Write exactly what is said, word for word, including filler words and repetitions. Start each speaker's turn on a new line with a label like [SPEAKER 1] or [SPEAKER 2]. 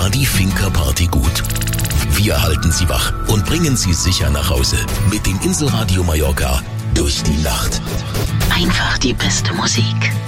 [SPEAKER 1] war die Finca Party gut. Wir halten Sie wach und bringen Sie sicher nach Hause mit dem Inselradio Mallorca durch die Nacht.
[SPEAKER 2] Einfach die beste Musik.